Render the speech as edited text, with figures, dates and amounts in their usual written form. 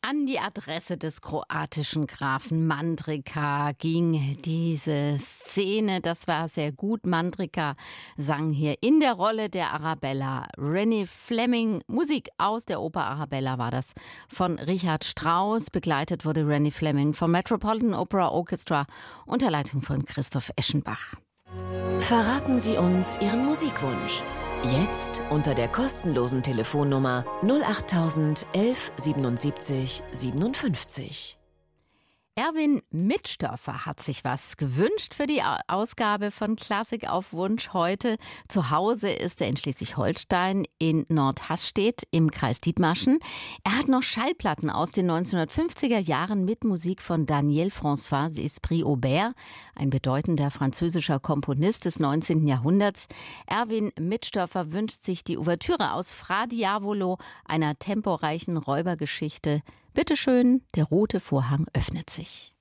An die Adresse des kroatischen Grafen Mandrika ging diese Szene. Das war sehr gut. Mandrika sang hier in der Rolle der Arabella Rennie Fleming. Musik aus der Oper Arabella war das von Richard Strauss. Begleitet wurde Rennie Fleming vom Metropolitan Opera Orchestra unter Leitung von Christoph Eschenbach. Verraten Sie uns Ihren Musikwunsch. Jetzt unter der kostenlosen Telefonnummer 08000 11 77 57. Erwin Mitschdörfer hat sich was gewünscht für die Ausgabe von Klassik auf Wunsch heute. Zu Hause ist er in Schleswig-Holstein in Nordhasstedt im Kreis Dithmarschen. Er hat noch Schallplatten aus den 1950er Jahren mit Musik von Daniel François Esprit-Aubert, ein bedeutender französischer Komponist des 19. Jahrhunderts. Erwin Mitschdörfer wünscht sich die Ouvertüre aus Fra Diavolo, einer temporeichen Räubergeschichte. Bitte schön, der rote Vorhang öffnet sich.